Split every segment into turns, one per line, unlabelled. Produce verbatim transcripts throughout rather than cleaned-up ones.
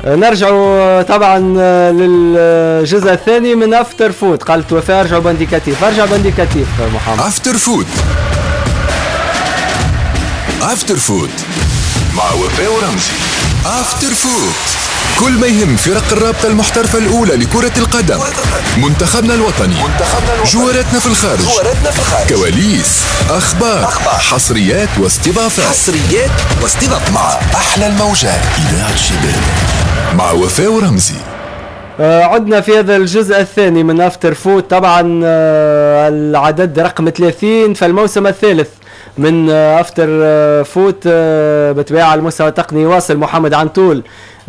نرجع طبعا للجزء الثاني من افتر فوت. قالت وفاء ارجعوا بانديكاتيف، ارجع بانديكاتيف محمد.
افتر فوت افتر فوت مع وفاء ورمزي. افتر فوت كل ما يهم فرق الرابطة المحترفة الأولى لكرة القدم، منتخبنا الوطني، جواراتنا في الخارج، كواليس، أخبار، حصريات واستضافات
حصريات واستضافات
مع أحلى الموجات. إذاعة الشباب مع وفاء ورمزي.
آه عدنا في هذا الجزء الثاني من افتر فوت. طبعا آه العدد رقم ثلاثين في الموسم الثالث من آه افتر آه فوت. آه بتباع على المستوى التقني واصل محمد عنتول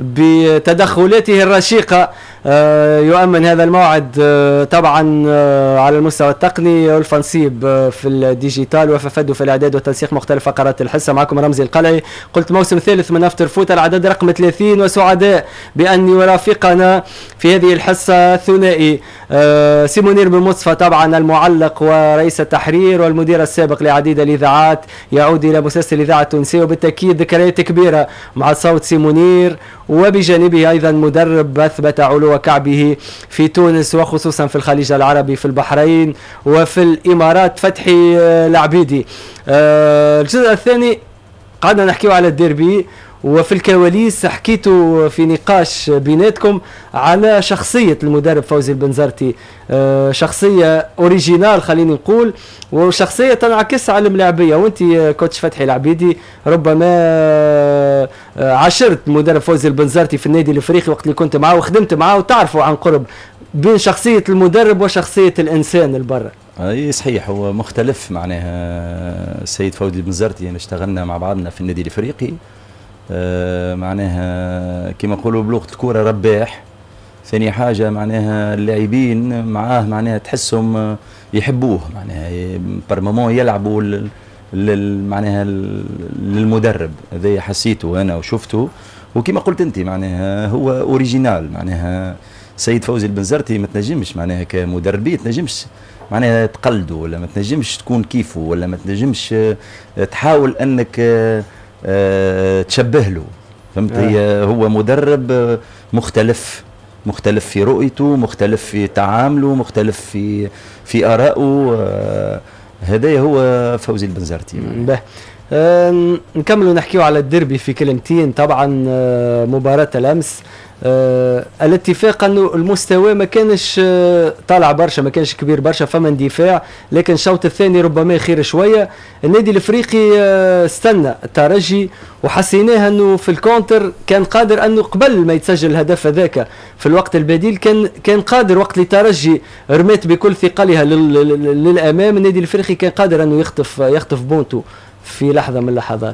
بتدخلاته الرشيقة آه يؤمن هذا الموعد آه طبعا آه على المستوى التقني. والفنسيب آه في الديجيتال وففدوا في الاعداد وتنسيق مختلف فقرات الحصة. معكم رمزي القلعي. قلت موسم ثالث من افتر فوت العدد رقم ثلاثين، وسعداء بأن يرافقنا في هذه الحصة ثنائي آه سيمونير بن مصطفى طبعا المعلق ورئيس التحرير والمدير السابق لعديد الاذاعات، يعود الى مسلسل الاذاعه التونسيه وبالتاكيد ذكريات كبيره مع صوت سيمونير، وبجانبه ايضا مدرب اثبت علو كعبه في تونس وخصوصا في الخليج العربي في البحرين وفي الامارات، فتحي العبيدي. آه الجزء الثاني قعدنا نحكيه على الديربي، وفي الكواليس حكيتوا في نقاش بيناتكم على شخصية المدرب فوزي البنزرتي، آه شخصية اوريجينال خليني نقول، وشخصية تنعكس على الملاعبية. وانت كوتش فتحي العبيدي ربما آه عاشرت المدرب فوزي البنزرتي في النادي الافريقي وقت اللي كنت معه وخدمت معه وتعرفوا عن قرب بين شخصية المدرب وشخصية الانسان البرة.
اي صحيح، هو مختلف معناها السيد فوزي البنزرتي. يعني اشتغلنا مع بعضنا في النادي الافريقي، آه معناها كما نقولوا بلغة الكورة رباح. ثاني حاجة معناها اللاعبين معاه معناها تحسهم يحبوه، معناها برمامون يلعبوا معناها للمدرب. هذا حسيته أنا وشفته، وكما قلت أنت معناها هو أوريجينال. معناها سيد فوزي البنزرتي ما تنجمش معناها كمدربية تنجمش معناها تقلده، ولا ما تنجمش تكون كيفه، ولا ما تنجمش تحاول أنك أه تشبه له. فهمت؟ آه. هو مدرب مختلف مختلف في رؤيته، مختلف في تعامله، مختلف في في آرائه. آه هذا هو فوزي البنزرتي.
به آه نكملوا نحكيوا على الديربي في كلمتين. طبعا آه مباراة الأمس آه الاتفاق انه المستوى ما كانش آه طالع برشا، ما كانش كبير برشا، فما اندفاع، لكن الشوط الثاني ربما خير شويه. النادي الافريقي آه استنى الترجي وحسيناه انه في الكونتر كان قادر انه قبل ما يتسجل الهدف هذاك في الوقت البديل كان كان قادر وقت اللي الترجي رميت بكل ثقلها للامام. النادي الافريقي كان قادر انه يخطف يخطف بونتو في لحظه من اللحظات.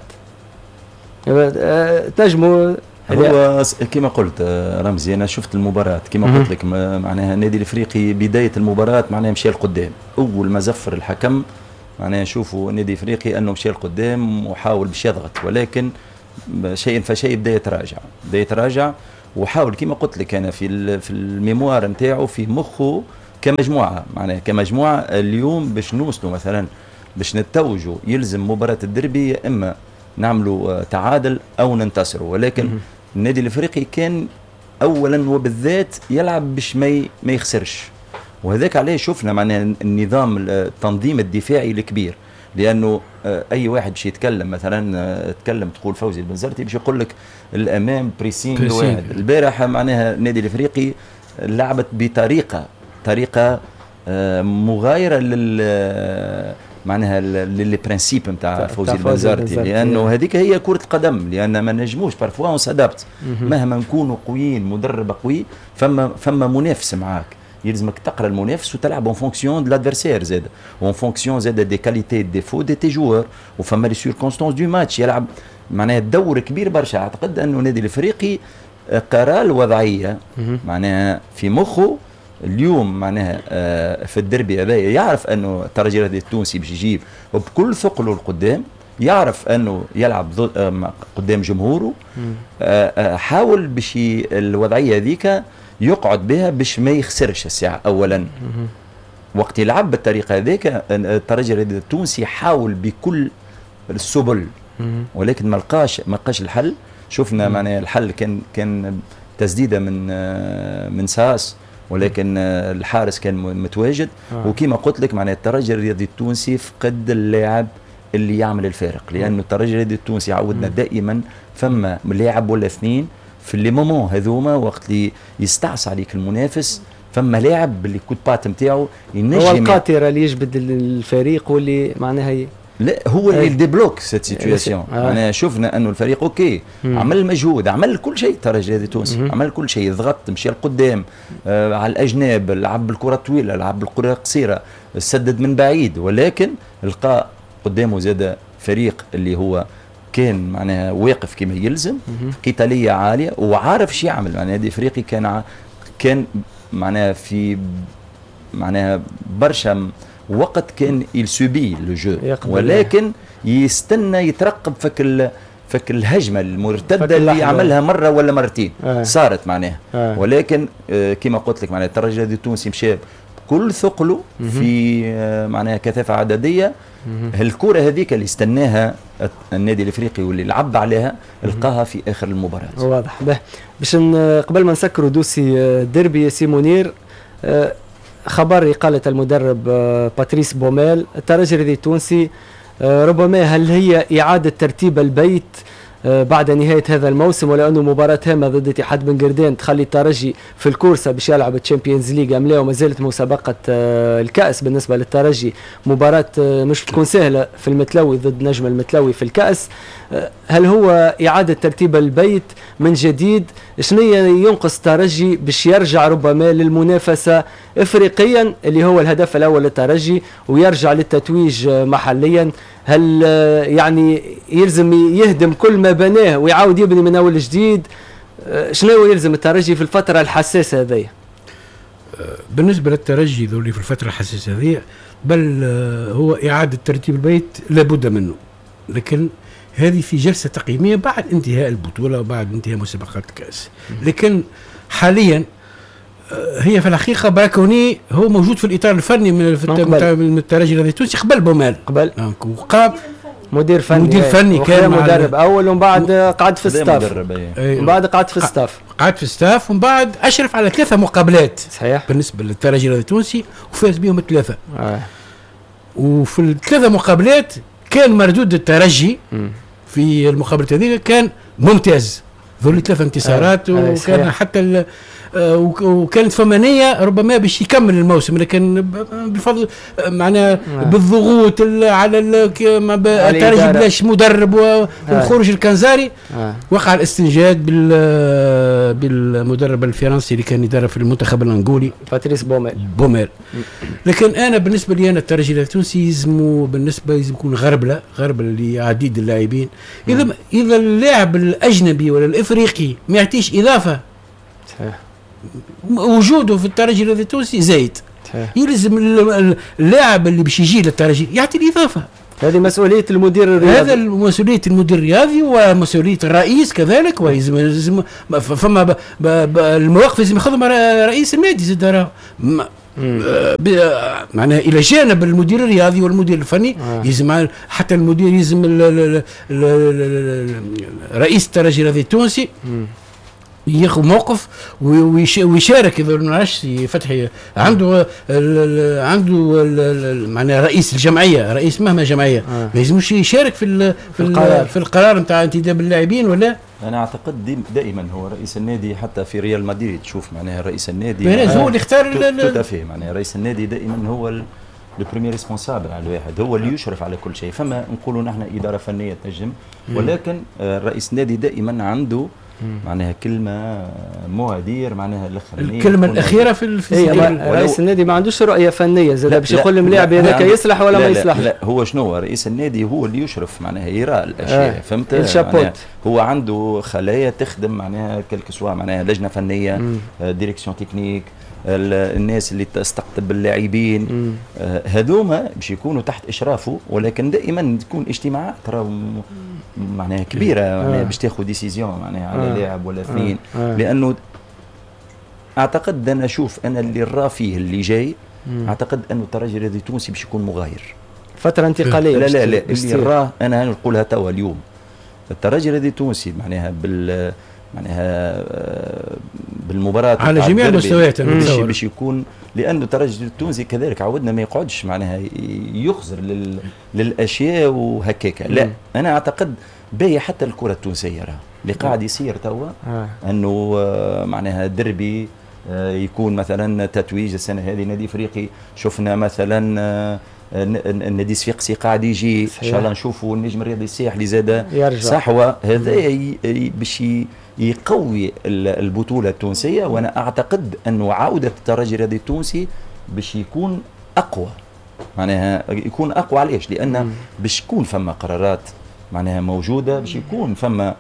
آه تنجموا
هو كما قلت رمزي، انا شفت المباراه كما قلت لك معناها النادي الافريقي بدايه المباراه معناها مشى لقدام. اول ما زفر الحكم معناها شوفوا النادي الافريقي انه مشى لقدام وحاول باش يضغط، ولكن شيء فشيء بدا يتراجع بدا يتراجع وحاول كما قلت لك انا في في الميموار نتاعو في مخه كمجموعه. معناها كمجموعه اليوم باش نوصلوا مثلا باش نتوجوا يلزم مباراه الدربي يا اما نعملوا تعادل او ننتصروا، ولكن النادي الافريقي كان اولا وبالذات يلعب باش ما ما يخسرش. وهذاك عليه شفنا معناها النظام التنظيم الدفاعي الكبير، لانه اي واحد باش يتكلم مثلا تكلم تقول فوزي البنزرتي باش يقول لك الامام بريسينج واحد. البارحه معناها النادي الافريقي لعبت بطريقه طريقه مغايره لل معناها للي برانسيب نتاع فوزي البنزرتي، لانه هذيك هي كره القدم. لان ما نجموش بارفوا اون سادابت مهما نكونوا قويين، مدرب قوي فما فما منافس معاك، يلزمك تقرا المنافس وتلعب اون فونكسيون دو لادفيرسير زاد، اون فونكسيون زاد دي كاليتي دي فو دي تي جوار، وفما لي سيركونستانس دو ماتش يلعب معناها دور كبير برشا. اعتقد انه النادي الافريقي قرا الوضعيه معناها في مخه اليوم معناها في الدربي هذا، يعرف انه الترجي التونسي باش يجيب وبكل ثقله القدام، يعرف انه يلعب قدام جمهوره. حاول باش الوضعيه هذيك يقعد بها باش ما يخسرش الساعه. اولا وقت يلعب بالطريقه هذيك الترجي التونسي حاول بكل السبل، ولكن ما لقاش ما لقاش الحل. شفنا معناها الحل كان كان تسديده من آه من ساس، ولكن آه الحارس كان متواجد. آه. وكما قلت لك معناها الترجي الرياضي التونسي فقد اللاعب اللي يعمل الفارق، لانه الترجي الرياضي التونسي عودنا دائما فما لاعب ولا اثنين في اللي مومون هذوما وقت اللي يستعصى عليك المنافس، فما لاعب اللي كوت بات نتاعو ينجم
هو القاطره اللي يجبد الفريق واللي معناها هي
لا هو اللي ديبلوك سيت سيتوياسيون.
آه.
انا شفنا انه الفريق اوكي مم. عمل مجهود، عمل كل شيء الترجي الرياضي التونسي، عمل كل شيء، ضغط، مشي لقدام آه على الاجناب، لعب بالكره الطويله، لعب بالكره القصيره، سدد من بعيد، ولكن لقى قدامه زاد فريق اللي هو كان معناها واقف كما يلزم، قتاليه عاليه وعارف ايش يعمل. معناها هذا افريقي كان ع... كان معناها في معناها برشا وقت كان يسوبي لو جو، ولكن يستنى يترقب فك ال... فك الهجمه المرتده اللي عملها مره ولا مرتين آه. صارت معناها آه. ولكن آه كما قلت لك معناها الترجي الرياضي التونسي مشى بكل ثقله في آه معناها كثافه عدديه. الكرة هذيك اللي استناها النادي الافريقي واللي لعب عليها لقاها في اخر المباراة.
واضح. به باش قبل ما نسكروا دوسي ديربي سي منير، خبر قالة المدرب باتريس بوميل الترجي الرياضي التونسي ربما هل هي إعادة ترتيب البيت بعد نهاية هذا الموسم، ولأنه مباراة هامة ضد اتحاد بن قردان تخلي الترجي في الكورسة باش يلعب الشامبيونز ليج أم لا، وما زالت مسابقة الكأس بالنسبة للترجي مباراة مش تكون سهلة في المتلوي ضد نجم المتلوي في الكأس. هل هو إعادة ترتيب البيت من جديد؟ شنو ينقص الترجي باش يرجع ربما للمنافسة إفريقيا اللي هو الهدف الأول للترجي ويرجع للتتويج محليا؟ هل يعني يلزم يهدم كل ما بناه ويعاود يبني من أول جديد؟ شنو يلزم الترجي في الفترة الحساسة هذه؟
بالنسبة للترجي ذولي في الفترة الحساسة هذه بل هو إعادة ترتيب البيت لابد منه، لكن هذه في جلسة تقييمية بعد انتهاء البطولة وبعد انتهاء مسابقات الكأس. لكن حاليا هي في الحقيقة براكوني هو موجود في الإطار الفني من الترجي الرياضي التونسي قبل بومال
قبل
وقام
مدير فني
مدير فني
كان مدرب أول ومن بعد قعد في الستاف ومن بعد قعد في الستاف
قعد في الستاف ومن بعد أشرف على ثلاثة مقابلات
صحيح
بالنسبة للترجي الرياضي التونسي وفاز بهم الثلاثة.
آه.
وفي الثلاثة مقابلات كان مردود الترجي م. في المقابلة هذه كان ممتاز، ذول ثلاثة انتصارات آه. وكان آه. حتى وكانت فمانية ربما باش يكمل الموسم، لكن بفضل معناها آه. بالضغوط على الترجي بلاش مدرب وخروج آه. الكنزاري آه. وقع الاستنجاد بالمدرب الفرنسي اللي كان يدرب في المنتخب الانغولي
باتريس بوميل
بوميل لكن انا بالنسبه لي انا الترجي التونسي يلزموا بالنسبه يلزم يكون غربله غربله لعديد اللاعبين. اذا اذا اللاعب الاجنبي ولا الافريقي ما يعطيش اضافه صحيح وجوده في الترجي الرياضي التونسي زايد، يلزم اللاعب اللي باش يجي للترجي يعطي الاضافه.
هذه مسؤوليه المدير الرياضي،
هذا مسؤوليه المدير الرياضي ومسؤوليه الرئيس كذلك، ويلزم فما المواقف لازم ياخذها رئيس النادي زاد معناها الى جانب المدير الرياضي والمدير الفني آه. يلزم حتى المدير يلزم رئيس الترجي الرياضي التونسي ياخذ موقف ويشارك. اذا نعرفش فتحي عنده عنده معناها رئيس الجمعيه رئيس مهما جمعيه آه. ما يلزمش يشارك في في القرار في القرار نتاع انتداب اللاعبين ولا.
انا اعتقد دائما هو رئيس النادي حتى في ريال مدريد تشوف معناها رئيس النادي
هو اللي اختار
تتفهم معناها رئيس النادي دائما هو لو بريمير ريسبونسابل على الواحد، هو اللي يشرف على كل شيء. فما نقولوا نحن اداره فنيه تنجم، ولكن رئيس النادي دائما عنده معناها كلمه موادير معناها الاخرانيه
الكلمه الاخيره في
في رئيس النادي ما عندوش رؤيه فنيه زاد باش يقول الملاعب هذاك يصلح ولا ما يصلحش.
لا هو شنو رئيس النادي هو اللي يشرف معناها يرى الاشياء آه. فهمت هو عنده خلايا تخدم معناها كلك سوا معناها لجنه فنيه ديريكسيون تكنيك الناس اللي تستقطب اللاعبين هذوما باش يكونوا تحت اشرافه، ولكن دائما تكون اجتماعات ترى معناها كبيره معناها باش تاخذ ديسيزيون معناها على آه. لاعب ولا اثنين آه. لانه اعتقد انا اشوف انا اللي راه فيه اللي جاي مم. اعتقد انه الترجي الرياضي التونسي باش يكون مغاير
فتره انتقاليه.
لا لا لا اللي راه انا نقولها توا اليوم الترجي الرياضي التونسي معناها بال معناها بالمباراة
على جميع المستويات
باش, باش يكون، لأنه الترجي التونسي كذلك عودنا ما يقعدش معناها يخزر لل للأشياء وهكاك. لا أنا أعتقد باهي حتى الكرة التونسية راه اللي قاعد يصير توا أنه معناها دربي يكون مثلا تتويج السنة هذه نادي إفريقي. شفنا مثلا النادي الصفاقسي قاعد يجي ان شاء الله نشوفوا النجم الرياضي الساحلي زاد صحوه. هذا باش يقوي البطوله التونسيه، وانا اعتقد انه عوده الترجي الرياضي التونسي باش يكون اقوى، معناها يكون اقوى. علاش؟ لان باش يكون فما قرارات معناها موجوده، باش يكون فما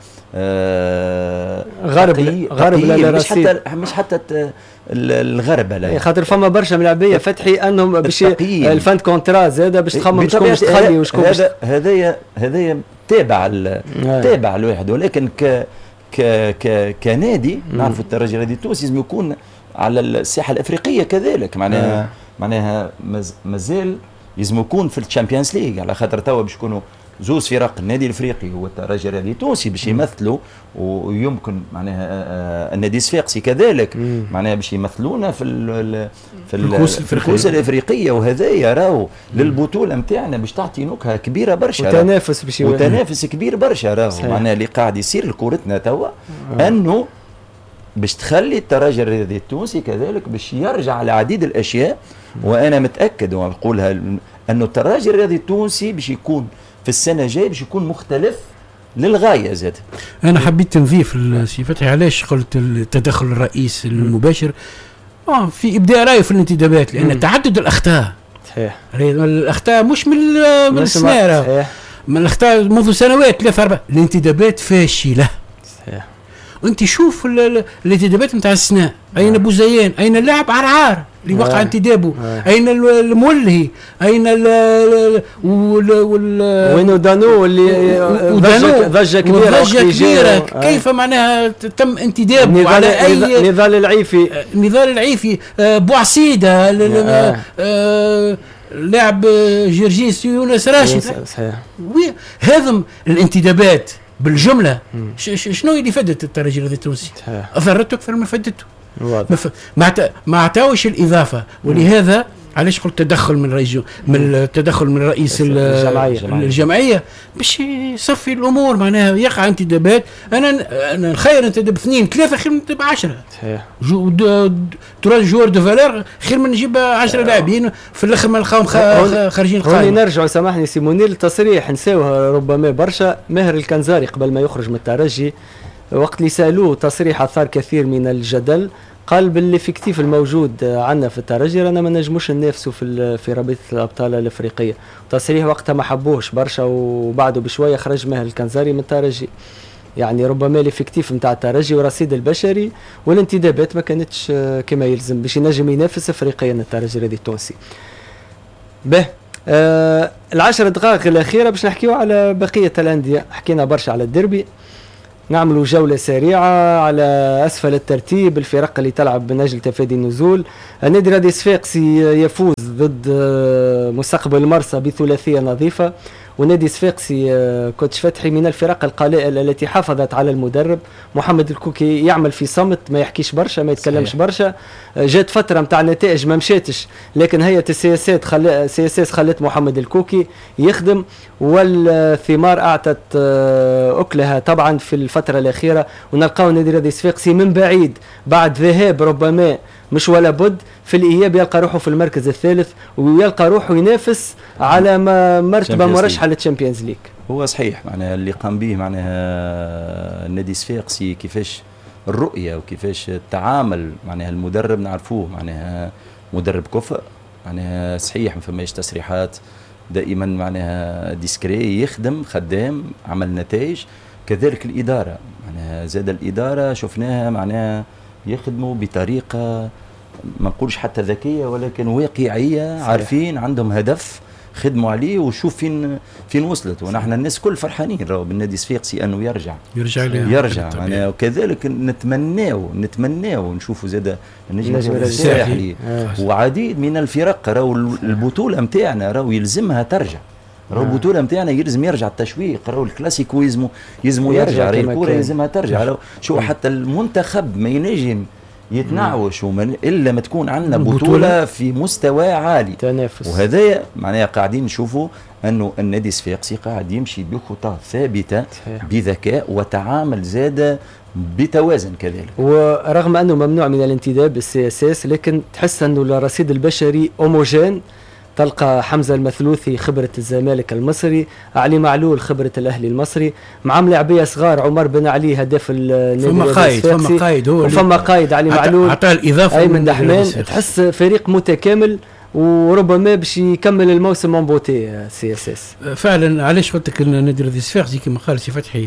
آه
غرب غرب
مش حتى مش حتى الغربه لا،
خاطر فما برشا ملاعبيه فتحي انهم باش الفند كونترا زاده باش تخمم شكون باش تخلي وشكون.
هذا هذايا هذايا تابع تابع الواحد، ولكن ك ك ك كنادي نعرفوا الترجي الرياضي التونسي لازم يكون على الساحه الافريقيه كذلك، معناها معناها مازال لازم يكون في الشامبيونز ليغ، على خاطر توا باش يكونوا زوز فرق النادي الافريقي والترجي الرياضي التونسي باش يمثلوا، ويمكن معناها النادي الصفاقسي كذلك معناها باش يمثلونا في ال في الكؤوس في الكؤوس الافريقيه. وهذايا راهو للبطوله نتاعنا باش تعطي نكهه كبيره برشا،
وتنافس باش
وتنافس كبير برشا راهو معناها اللي قاعد يصير لكورتنا توا انه باش تخلي الترجي الرياضي التونسي كذلك باش يرجع على عديد الاشياء. وانا متاكد ونقولها انه الترجي الرياضي التونسي باش يكون في السنه الجايه باش يكون مختلف للغايه زاد.
انا حبيت نضيف سي فتحي علاش قلت التدخل الرئيس المباشر اه في ابداء رايه في الانتدابات، لان تعدد الاخطاء
صحيح
الاخطاء مش من من السنه، من الاخطاء منذ سنوات ثلاث اربع الانتدابات فاشله.
صحيح.
وانت شوف الانتدابات نتاع السنه، اين بوزيان، اين اللاعب عرعار اللي وقع انتدابه، اين المولهي، اين ال
وين دانو اللي ضجه كبيره
ضجه كبيره كيف معناها تم انتدابه على اي
نضال العيفي
نضال العيفي بوعسيده لاعب جرجيس يونس راشد.
صحيح.
هذم الانتدابات بالجمله شنو اللي فادت الترجي الرياضي التونسي؟ اضرته اكثر من فادته. ما ما عطاوش الاضافه، ولهذا علاش قلت تدخل من رئيس من التدخل من رئيس الجمعيه الجمعيه باش يصفي الامور، معناها يقع انتدابات. انا انا الخير انتدب اثنين ثلاثه خير من انتدب عشرة.
صحيح.
ترى جوار دو فالور خير من نجيب عشرة لاعبين في الاخر ما نلقاهم خارجين القائمه.
هوني نرجعوا سامحني سيموني للتصريح نساوها ربما برشا. ماهر الكنزاري قبل ما يخرج من الترجي وقت اللي سالوه تصريح اثار كثير من الجدل، قال بالافكتيف الموجود عندنا في الترجي رانا ما نجموش ننافسوا في في رابطه الابطال الافريقيه. تصريح وقتها ما حبوهش برشا، وبعده بشويه خرج ماهر الكنزاري من الترجي. يعني ربما الافكتيف نتاع الترجي ورصيد البشري والانتدابات ما كانتش كما يلزم باش ينجم ينافس افريقيا الترجي الرياضي التونسي. به آه العشر دقائق الاخيره باش نحكيو على بقيه الانديه. حكينا برشا على الديربي، نعملوا جولة سريعة على أسفل الترتيب الفرق اللي تلعب من أجل تفادي النزول. النادي الرياضي الصفاقسي يفوز ضد مستقبل المرسى بثلاثية نظيفة، ونادي صفاقسي كوتش فتحي من الفرق القلائل التي حافظت على المدرب محمد الكوكي، يعمل في صمت ما يحكيش برشا ما يتكلمش صحيح. برشا. جات فترة متاع النتائج ما مشاتش، لكن هيئة السياسات خل... سياسات خلت محمد الكوكي يخدم، والثمار أعطت أكلها طبعا في الفترة الأخيرة. ونلقاو النادي الرياضي الصفاقسي من بعيد بعد ذهاب ربما مش ولا بد في الإياب يلقى روحه في المركز الثالث، ويلقى روحه ينافس على ما مرتبة مرشحة للتشامبيونز ليج.
هو صحيح معناها اللي قام به معناها النادي الصفاقسي، كيفاش الرؤية وكيفاش التعامل معناها المدرب نعرفوه معناها مدرب كفء، معناها صحيح ما فماش تصريحات، دائما معناها ديسكري، يخدم خدام عمل نتائج. كذلك الإدارة معناها زاد الإدارة شفناها معناها يخدموا بطريقة ما نقولش حتى ذكية ولكن واقعية. صحيح. عارفين عندهم هدف خدموا عليه وشوف فين فين وصلت. ونحن الناس كل فرحانين راهو بالنادي الصفاقسي انه يرجع
يرجع
يرجع يعني. وكذلك نتمناو نتمناو نشوفوا زاد النجم الساحلي وعديد من الفرق راهو البطولة نتاعنا راهو يلزمها ترجع راهو البطوله نتاعنا يلزم يرجع التشويق، راهو الكلاسيكو يلزمو يلزمو يرجع، راهي الكره يلزمها ترجع. شو حتى المنتخب ما ينجم يتنعوش ومن الا ما تكون عندنا بطوله في مستوى عالي
تنافس.
وهذا معناها قاعدين نشوفوا انه النادي الصفاقسي قاعد يمشي بخطى ثابته صحيح. بذكاء وتعامل زاد بتوازن كذلك،
ورغم انه ممنوع من الانتداب بالسي اس اس لكن تحس انه الرصيد البشري اوموجين. تلقى حمزه المثلوثي خبره الزمالك المصري، علي معلول خبره الاهلي المصري، مع ملاعبيه صغار عمر بن علي هداف النادي
فما قايد فما قايد هو
فما قايد علي معلول
عطى الاضافه
ايمن دحمان. تحس فريق متكامل وربما باش يكمل الموسم اون بوتي سي اس اس.
فعلا علاش قلت لك النادي الصفاقسي كما قال سي فتحي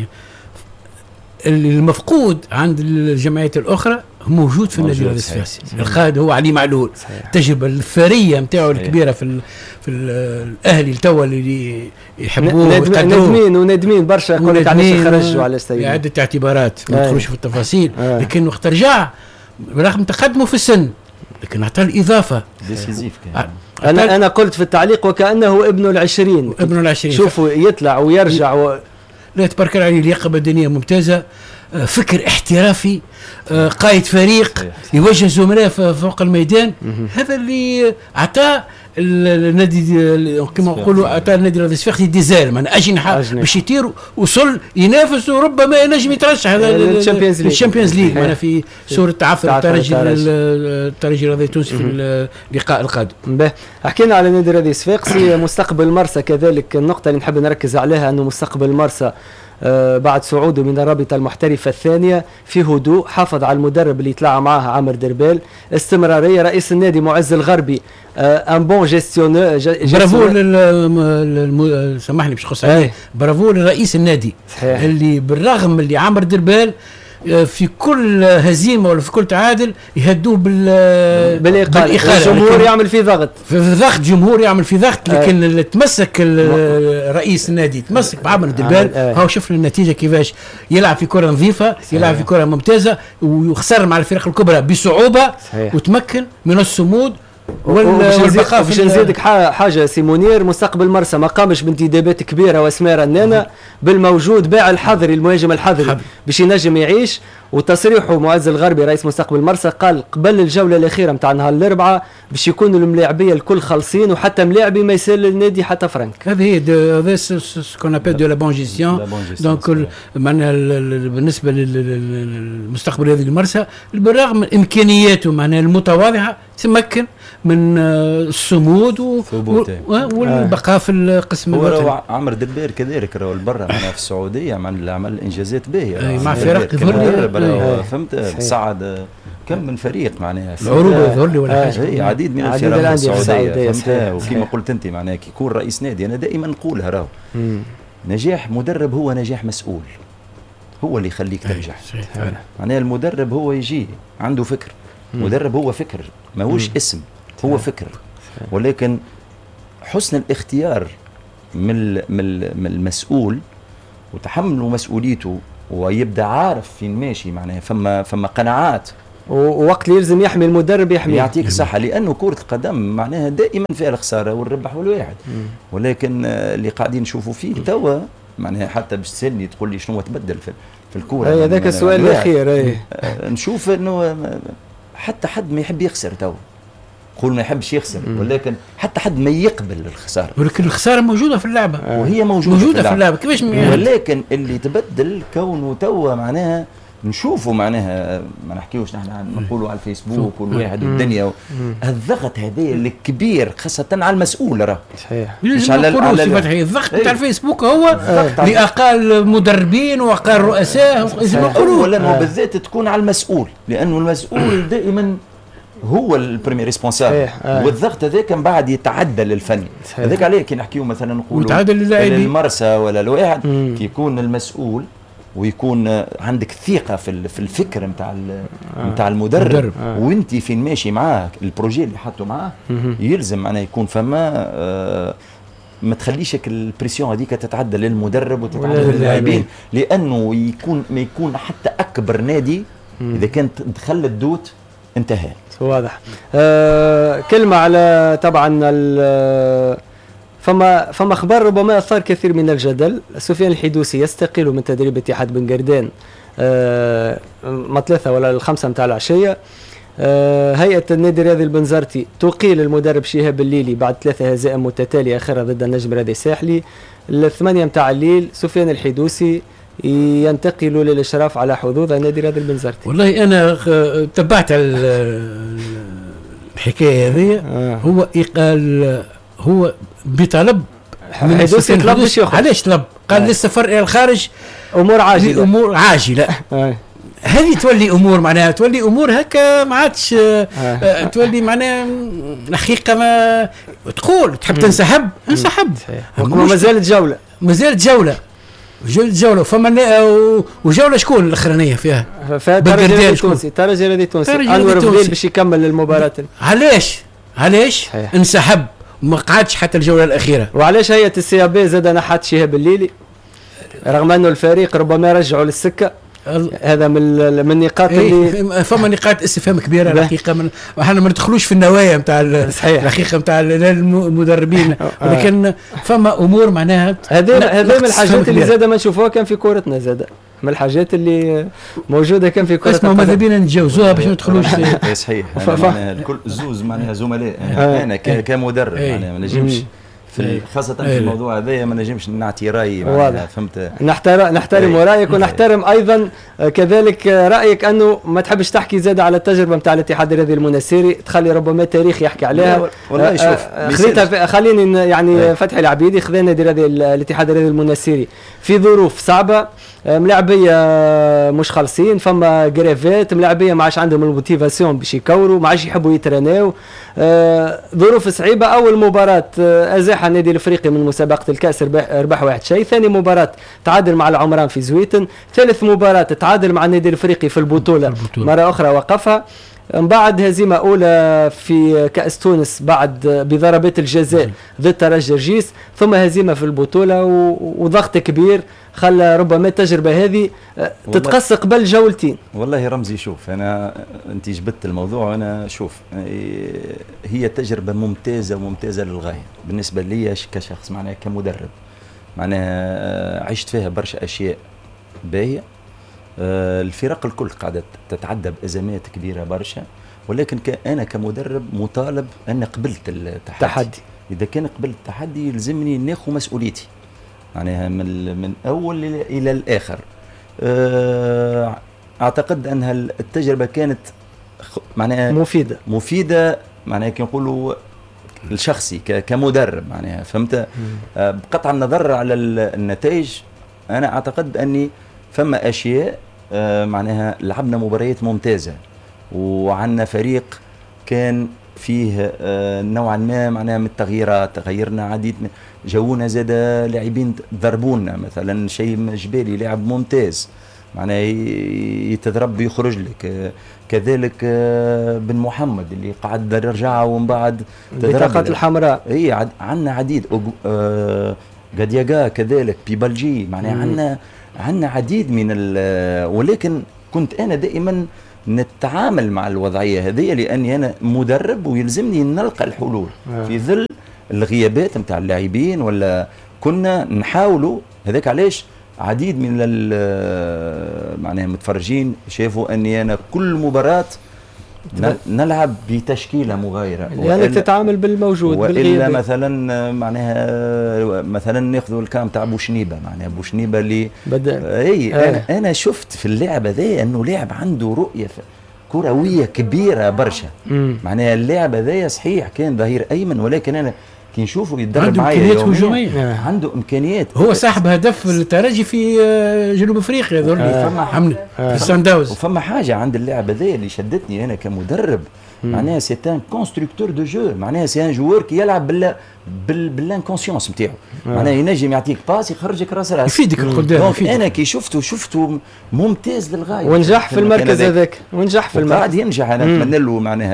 المفقود عند الجمعيات الاخرى موجود في النادي الصفاقسي. القائد هو علي معلول، التجربه الثريه نتاعو الكبيره في ال في ال الاهلي التوا اللي يحبوه
ندمين وندمين برشا يقول لك علاش خرجوا على السيد
عده اعتبارات ما ندخلوش في التفاصيل آه. لكن وقت رجع برغم تقدمه في السن لكن اعطى الاضافه
ديسيزيف.
انا انا قلت في التعليق وكانه ابن العشرين
ابن العشرين
شوفوا يطلع ويرجع و...
لا تبارك الله عليه، لياقه بدنيه ممتازه، فكر احترافي، قائد فريق يوجه زملائه فوق الميدان. هذا اللي اعطاه النادي كما نقولوا اعطاه النادي الصفاقسي ديزاير من اجنحه باش يطير وصل ينافس وربما ينجم يترشح هذا الشامبيونز ليج معنا في صوره تعثر الترجي الترجي الرياضي التونسي في اللقاء القادم.
به حكينا على النادي الصفاقسي. مستقبل مرسى كذلك النقطه اللي نحب نركز عليها انه مستقبل مرسى آه بعد صعوده من الرابطة المحترفة الثانية في هدوء، حافظ على المدرب اللي طلع معاه عامر دربال، استمرارية. رئيس النادي معز الغربي ان بون جيستيونور.
برافو لل سامحني باش نقص عليه، برافو لرئيس النادي صحيح. اللي بالرغم اللي عامر دربال في كل هزيمه ولا في كل تعادل يهدوه بال
بالاقاله، الجمهور يعمل فيه ضغط
في ضغط جمهور يعمل فيه ضغط لكن اللي تمسك رئيس النادي تمسك بعمر الدبال. هاو شفنا النتيجه كيفاش يلعب في كره نظيفه، يلعب في كره ممتازه ويخسر مع الفرق الكبرى بصعوبه صحيح. وتمكن من الصمود
والبقاء. باش نزيدك حاجه سي منير، مستقبل مرسى ما قامش بانتدابات كبيره واسماء رنانه، بالموجود باع الحضري المهاجم الحضري باش ينجم يعيش. وتصريحه معز الغربي رئيس مستقبل مرسى قال قبل الجوله الاخيره نتاع نهار الاربعاء باش يكونوا الملاعبيه الكل خالصين وحتى ملاعبي ما يسال للنادي حتى فرنك.
هذه هي هذا سكون ابل دو لا بون جيستيون. دونك معناها بالنسبه للمستقبل هذه المرسى بالرغم من امكانياته معناها المتواضعه تمكن من الصمود والبقاء في القسم
الوطني. هو عمر دبير كذلك راهو برا معنا في السعوديه مع عمل انجازات باهيه
مع فرق
ظهري فهمت صعد كم من فريق معناها
العروبه ظهري ولا حاجه
هي عديد من الفرق السعوديه فهمت. وكما قلت انت معناها كي يكون رئيس نادي انا دائما نقولها راهو نجاح مدرب هو نجاح مسؤول، هو اللي يخليك تنجح معناها. المدرب هو يجي عنده فكر، مدرب هو فكر ماهوش اسم، هو فكر. ولكن حسن الاختيار من من المسؤول وتحمله مسؤوليته ويبدا عارف فين ماشي معناها فما فما قناعات
ووقت اللي يلزم يحمي المدرب يحمي.
يعطيك الصحه لانه كره القدم معناها دائما فيها الخساره والربح والواحد. ولكن اللي قاعدين نشوفوا فيه توا معناها حتى باش تسالني تقول لي شنو تبدل في في الكوره.
اي هذاك السؤال الاخير. اي
نشوف انه حتى حد ما يحب يخسر توا، قول ما يحبش يخسر ولكن حتى حد ما يقبل الخساره.
ولكن الخساره موجوده في اللعبه
آه. وهي موجوده,
موجودة في اللعبه كيفاش
ولكن اللي تبدل كونه توا معناها نشوفوا معناها ما نحكيوش نحن نقولوا على الفيسبوك والواحد والدنيا الضغط هذا الكبير خاصه على المسؤول راه
صحيح. مش على فتحي الضغط تاع الفيسبوك هو لاقل مدربين واقل رؤساء
اولا وبالذات تكون على المسؤول لانه المسؤول دائما هو البريمير ريسبونسابل والضغط هذاك من بعد يتعدى للفني. هذاك عليه كي نحكيو مثلا نقولوا المرسى ولا الواحد كي يكون المسؤول ويكون عندك ثقه في في الفكر نتاع نتاع المدرب آه. وانت فين ماشي معاه البروجي اللي حطه معاه يلزم معناه يكون فما آه ما تخليش البريسيون هذيك تتعدى للمدرب وتتعدى للاعبين لانه يكون ما يكون حتى اكبر نادي اذا كانت دخل الدوت انتهى.
واضح. آه كلمه على طبعا فما فما خبر ربما اثار كثير من الجدل. سفيان الحدوسي يستقيل من تدريب اتحاد بن قردان آه ما ثلاثة ولا الخمسة متاع العشية. آه هيئة النادي الرياضي البنزرتي تقيل المدرب شهاب الليلي بعد ثلاثة هزائم متتالية آخرها ضد النجم الرياضي الساحلي. الثمانية متاع الليل سفيان الحدوسي ينتقل للإشراف على حظوظ النادي الرياضي البنزرتي.
والله أنا تبعت الحكاية هذه. آه. هو إقال هو بطلب
حدوسي طلب باش ياخذ.
علاش طلب؟ قال آه. للسفر إلى الخارج
أمور عاجلة.
أمور عاجلة. آه. هذه تولي امور معناها تولي امور هكا ما عادش آه. تولي معناها الحقيقه ما تقول تحب تنسحب انسحب.
ما زالت جوله
ما زالت جوله جوله جوله فما وجوله شكون الاخرانيه فيها؟
ترجي التونسي ترجي الرياضي التونسي انور فضيل باش يكمل المباراه.
علاش علاش انسحب ما قعدش حتى الجوله الاخيره؟
وعلاش هيئه السيابي زاد نحت شهاب الليلي رغم انه الفريق ربما رجعوا للسكه؟ هذا من من النقاط اللي
فما نقاط استفهام كبيره الحقيقه. من احنا ما ندخلوش في النوايا نتاع الحقيقه نتاع المدربين ولكن فما امور معناها
هذه هذه من الحاجات اللي زاده ما نشوفوها كان في كورتنا زاده من الحاجات اللي موجوده كان في كورتنا.
ماذا بينا نتجاوزوها باش ما ندخلوش
في صحيح. الكل زوز معناها زملاء انا كمدرب معناها ما نجمش في خاصة في الموضوع هذا ما نجمش نعطي رأيي معناها فهمت.
نحترم نحترم رأيك ونحترم أيضا كذلك رأيك أنه ما تحبش تحكي زاد على التجربة نتاع الاتحاد الرياضي المنسيري تخلي ربما تاريخ يحكي عليها.
والله شوف
خذيتها خليني يعني فتحي العبيدي خذ النادي الرياضي الاتحاد الرياضي المنسيري في ظروف صعبة ملاعبيه مش خالصين فما جريفات ملاعبيه ما عادش عندهم الموتيفاسيون باش يكوروا ما عادش يحبوا يترناو آه ظروف صعيبه. اول مباراه آه ازاح النادي الافريقي من مسابقه الكاس ربح, ربح واحد شيء. ثاني مباراه تعادل مع العمران في زويتن. ثالث مباراه تعادل مع النادي الافريقي في البطوله, البطولة. مره اخرى وقفها. من بعد هزيمة أولى في كأس تونس بعد بضربات الجزاء ضد ترجي رجيس, ثم هزيمة في البطولة وضغط كبير خلى ربما التجربة هذه تتقص قبل جولتين.
والله رمزي شوف أنا أنت جبت الموضوع وأنا شوف هي تجربة ممتازة وممتازة للغاية بالنسبة لي كشخص معناها كمدرب معناها عشت فيها برشا أشياء باهية. الفرق الكل قاعدة تتعدى بأزمات كبيرة برشا, ولكن أنا كمدرب مطالب أن قبلت التحدي. إذا كان قبلت التحدي يلزمني ناخذ مسؤوليتي معناها من من أول إلى الآخر. أعتقد أنها التجربة كانت معناها
مفيدة
مفيدة معناها كي نقولوا الشخصي كمدرب معناها فهمت. بقطع النظر على النتائج أنا أعتقد أني فما أشياء آه معناها لعبنا مباريات ممتازة وعندنا فريق كان فيه آه نوعا ما معناها من التغييرات, غيرنا عديد من جونا زاد لاعبين ضربونا مثلا شيء جبالي لاعب ممتاز معناها يتضرب يخرج لك آه كذلك آه بن محمد اللي قعد رجع ومن بعد
بطاقة الحمراء.
اي عندنا عديد آه قدياغا كذلك بيبالجي معناها عندنا عندنا عديد من ولكن كنت أنا دائما نتعامل مع الوضعية هذه لأني أنا مدرب ويلزمني نلقى الحلول آه. في ظل الغيابات متاع اللاعبين ولا كنا نحاولوا هذاك. علاش عديد من معناها متفرجين شافوا أني أنا كل مباراة نلعب بتشكيله مغايره
لانك تتعامل بالموجود
والا مثلا معناها مثلا ناخذوا الكام تاع بوشنيبه معناها بوشنيبه اللي
بدا
اي آه. انا انا شفت في اللعب هذا انه لاعب عنده رؤيه كرويه كبيره برشا معناها اللاعب هذا صحيح كان ظهير ايمن ولكن انا كي نشوفه يتدرب معايا
عنده امكانيات هجوميه
عنده امكانيات
هو صاحب هدف الترجي في جنوب افريقيا ذول
آه.
فما آه. في سان داوز.
وفما حاجه عند اللاعب هذا اللي شدتني انا كمدرب معناها سي ان كونستركتور دو جو معناها سي ان جوور كي يلعب بال بال بالانكونسيونس نتاعو معناها ينجم يعطيك باس يخرجك راس راس
يفيدك القدام.
انا كي شفته شفته ممتاز للغايه
ونجح في المركز هذاك ونجح في المركز
قاعد ينجح. انا نتمنى له معناها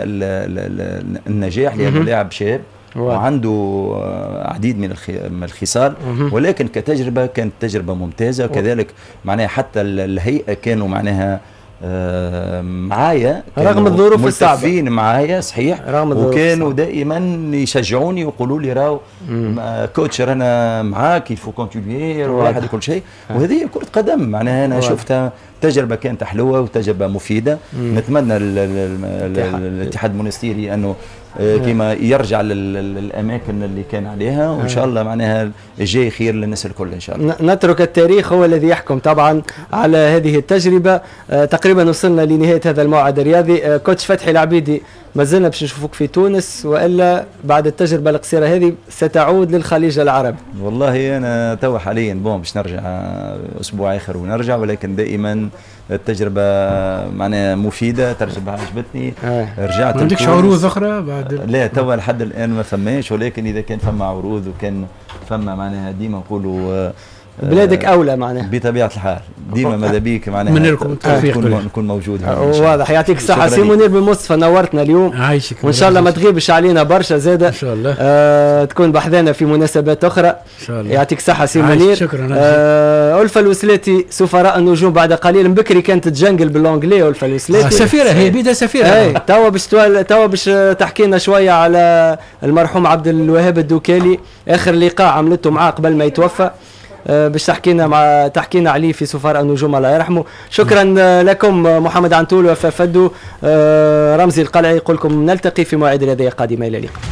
النجاح لانه لاعب شاب وعنده عديد من الخصال ولكن كتجربة كانت تجربة ممتازة. وكذلك معناها حتى الهيئة كانوا معناها آه معايا
رغم الظروف الصعبة
ملتفين معايا صحيح،
رغم الظروف
وكانوا دائما يشجعوني يقولوا لي راهو كوتش رانا معاك يفو كونتينيير واحد كل شيء. وهذه كرة قدم معناها انا شفتها تجربة كانت حلوة وتجربة مفيدة. مم. نتمنى الاتحاد المونستيري انه كما يرجع للاماكن اللي كان عليها، وان شاء الله معناها الجاي خير للناس الكل ان شاء الله.
نترك التاريخ هو الذي يحكم طبعا على هذه التجربه. آه تقريبا وصلنا لنهايه هذا الموعد الرياضي. آه كوتش فتحي العبيدي، ما زلنا باش نشوفوك في تونس، والا بعد التجربه القصيره هذه ستعود للخليج العربي؟
والله انا تو حاليا بون باش نرجع اسبوع اخر ونرجع، ولكن دائما التجربه معناها مفيده، تجربه عجبتني. آه. رجعت.
ما عندكش عروض اخرى بعد؟
لا توا لحد الان ما فماش، ولكن اذا كان فما عروض وكان فما معناها ديما نقولوا
بلادك اولى معناها
بطبيعه الحال، ديما ماذا بيك معناها
منيركم التوفيق
نكون, نكون موجود.
واضح. يعطيك الصحه سي منير بن مصطفى، نورتنا اليوم.
عايشك
وان شاء الله ما تغيبش علينا برشا زاده
ان شاء الله.
آه تكون بحذانا في مناسبات اخرى ان
شاء الله.
يعطيك الصحه سي منير.
شكرا.
آه ألفة الوسلاتي سفراء النجوم بعد قليل. من بكري كانت تجنجل باللونجلي ألفة الوسلاتي.
آه سفيره هي بيدا سفيره.
اي توا باش توا باش تحكي لنا شويه على المرحوم عبد الوهاب الدوكالي، اخر لقاء عملته معاه قبل ما يتوفى. أه باش تحكينا مع تحكينا عليه في سفراء النجوم الله يرحمه. شكرا لكم محمد عنتول وفاء فدو. أه رمزي القلعي يقول لكم نلتقي في مواعيد رياضيه قادمه. الى اللقاء.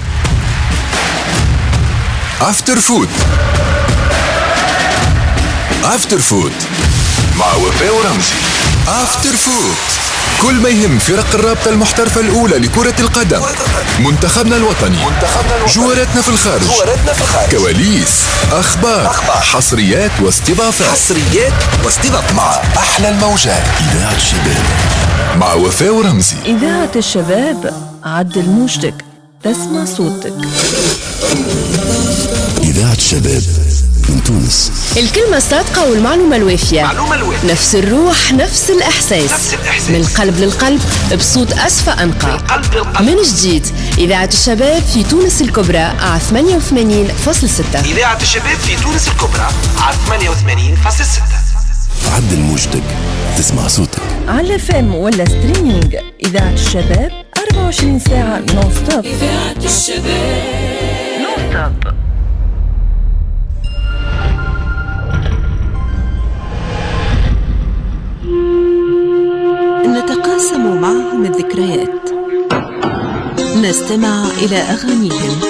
افتر فوت افتر فوت مع وفاء ورمزي. افتر فوت كل ما يهم فرق الرابطة المحترفة الأولى لكرة القدم، منتخبنا الوطني، جواراتنا في الخارج، كواليس، أخبار، حصريات واستضافات
حصريات واستضافات مع
أحلى الموجات. إذاعة الشباب مع وفاء ورمزي.
إذاعة الشباب، عدل موجتك تسمع صوتك.
إذاعة الشباب من تونس.
الكلمة الصادقة والمعلومة الوافية، نفس الروح نفس الإحساس. نفس الإحساس، من القلب للقلب بصوت أسفى أنقى. من, من جديد إذاعة الشباب في تونس الكبرى على ثمانية وثمانين فاصلة ستة.
إذاعة الشباب في تونس الكبرى على ثمانية وثمانين فاصلة ستة.
عدل موجتك تسمع صوتك.
على فم ولا ستريمينج. إذاعة الشباب أربعة وعشرين ساعة نون ستوب. إذاعة الشباب نون ستوب. نتقاسم معهم الذكريات، نستمع إلى أغانيهم